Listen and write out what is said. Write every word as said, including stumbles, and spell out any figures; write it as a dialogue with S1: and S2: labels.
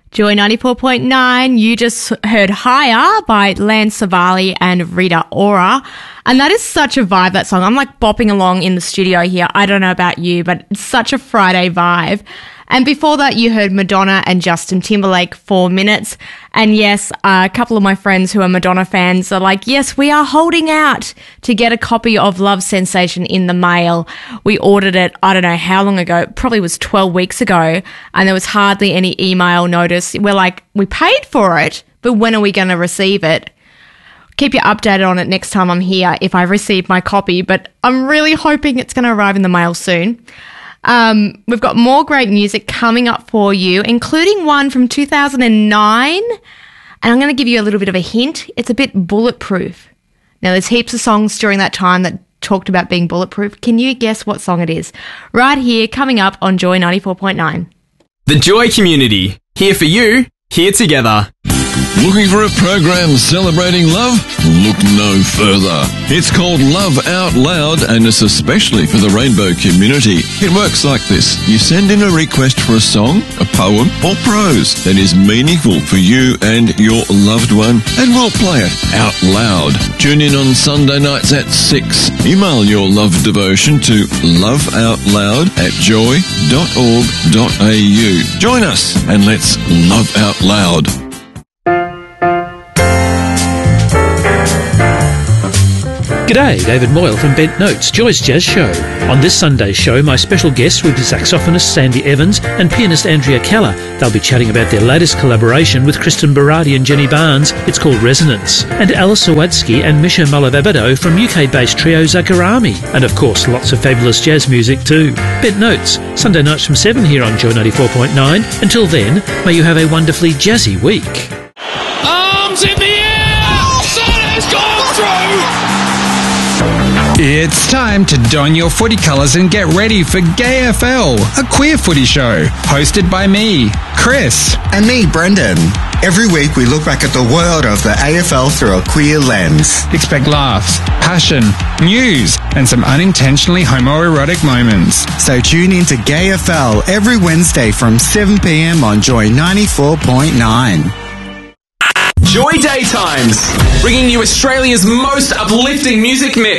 S1: Joy ninety-four point nine, you just heard Higher by Lance Savali and Rita Ora. And that is such a vibe, that song. I'm like bopping along in the studio here. I don't know about you, but it's such a Friday vibe. And before that, you heard Madonna and Justin Timberlake, Four Minutes. And yes, uh, a couple of my friends who are Madonna fans are like, yes, we are holding out to get a copy of Love Sensation in the mail. We ordered it, I don't know how long ago, it probably was twelve weeks ago, and there was hardly any email notice. We're like, we paid for it, but when are we going to receive it? Keep you updated on it next time I'm here if I receive my copy, but I'm really hoping it's going to arrive in the mail soon. Um, we've got more great music coming up for you, including one from two thousand nine. And I'm going to give you a little bit of a hint. It's a bit bulletproof. Now, there's heaps of songs during that time that talked about being bulletproof. Can you guess what song it is? Right here, coming up on Joy ninety-four point nine.
S2: The Joy Community. Here for you, here together.
S3: Looking for a program celebrating love? Look no further. It's called Love Out Loud, and it's especially for the rainbow community. It works like this. You send in a request for a song, a poem, or prose that is meaningful for you and your loved one, and we'll play it out loud. Tune in on Sunday nights at six. Email your love devotion to loveoutloud at joy dot org dot a u. Join us and let's love out loud.
S4: G'day, David Moyle from Bent Notes, Joy's Jazz Show. On this Sunday's show, my special guests will be saxophonist Sandy Evans and pianist Andrea Keller. They'll be chatting about their latest collaboration with Kristen Berardi and Jenny Barnes. It's called Resonance. And Alice Sawadsky and Misha Malavabado from U K-based trio Zakarami. And of course, lots of fabulous jazz music too. Bent Notes, Sunday nights from seven here on Joy ninety-four point nine. Until then, may you have a wonderfully jazzy week.
S5: Arms in the air! Oh, Sandy's gone through!
S6: It's time to don your footy colours and get ready for Gay F L, a queer footy show, hosted by me, Chris.
S7: And me, Brendan. Every week we look back at the world of the A F L through a queer lens.
S6: Expect laughs, passion, news, and some unintentionally homoerotic moments.
S7: So tune in to Gay F L every Wednesday from seven p.m. on Joy ninety-four point nine.
S2: Joy Daytimes, bringing you Australia's most uplifting music mix.